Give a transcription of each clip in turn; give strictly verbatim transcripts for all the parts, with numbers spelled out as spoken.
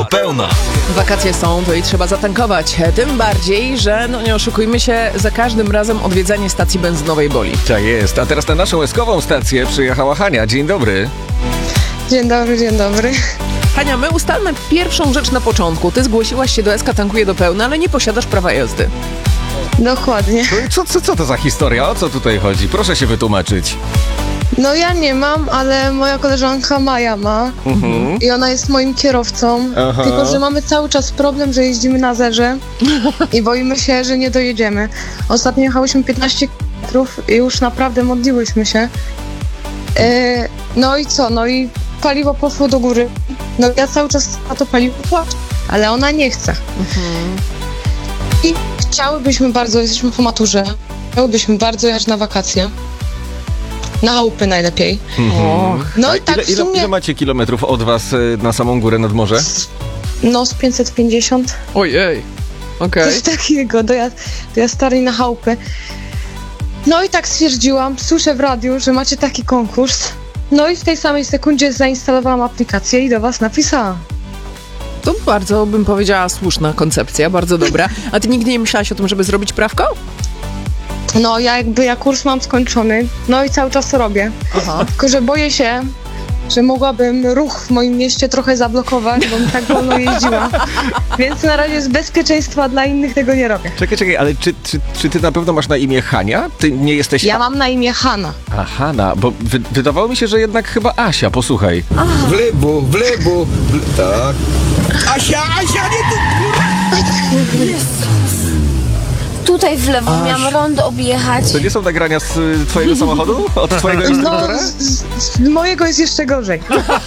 pełna. Wakacje są, to i trzeba zatankować. Tym bardziej, że, no nie oszukujmy się, za każdym razem odwiedzanie stacji benzynowej boli. Tak jest. A teraz na naszą eskową stację przyjechała Hania. Dzień dobry. Dzień dobry, dzień dobry. Hania, my ustalmy pierwszą rzecz na początku. Ty zgłosiłaś się do S K Tankuje do pełna, ale nie posiadasz prawa jazdy. Dokładnie. Co, co, co to za historia? O co tutaj chodzi? Proszę się wytłumaczyć. No ja nie mam, ale moja koleżanka Maja ma Mhm. i ona jest moim kierowcą, Aha. tylko że mamy cały czas problem, że jeździmy na zerze i boimy się, że nie dojedziemy. Ostatnio jechałyśmy piętnaście kilometrów i już naprawdę modliłyśmy się. Yy, no i co? No i paliwo poszło do góry. No ja cały czas na to paliwo płaczę, ale ona nie chce. Mhm. I chciałybyśmy bardzo, jesteśmy po maturze, chciałybyśmy bardzo jechać na wakacje. Na chałupy najlepiej. Och. No A i tak ile, w ile, sumie, ile macie kilometrów od was y, na samą górę nad morze? no z pięćset pięćdziesiąt, Ojej. Okej. coś takiego, do, ja, do ja starej na chałupy. No i tak stwierdziłam, słyszę w radiu, że macie taki konkurs. No i w tej samej sekundzie zainstalowałam aplikację i do was napisałam. To bardzo, bym powiedziała, słuszna koncepcja, bardzo dobra. A ty nigdy nie myślałaś o tym, żeby zrobić prawko? No ja jakby, ja kurs mam skończony, no i cały czas to robię. Aha. Tylko, że boję się, że mogłabym ruch w moim mieście trochę zablokować, bo mi tak wolno jeździła. Więc na razie z bezpieczeństwa dla innych tego nie robię. Czekaj, czekaj, ale czy, czy, czy ty na pewno masz na imię Hania? Ty nie jesteś... Ja mam na imię Hanna. A, Hanna, bo wy, wydawało mi się, że jednak chyba Asia, posłuchaj. W lewo, w lewo, w... tak. Asia, Asia, nie tu! Tutaj w lewo miałam rondo objechać. To nie są nagrania z y, twojego samochodu? Od twojego No, instruktora? z, z, z mojego jest jeszcze gorzej.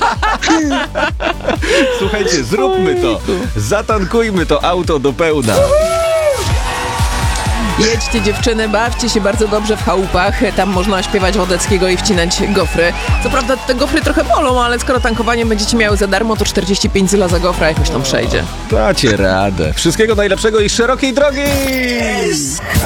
Słuchajcie, zróbmy to. Zatankujmy to auto do pełna. Jedźcie dziewczyny, bawcie się bardzo dobrze w chałupach. Tam można śpiewać Wodeckiego i wcinać gofry. Co prawda te gofry trochę bolą, ale skoro tankowanie będziecie miały za darmo, to czterdzieści pięć zyla za gofra jakoś tam przejdzie. Dacie radę. Wszystkiego najlepszego i szerokiej drogi!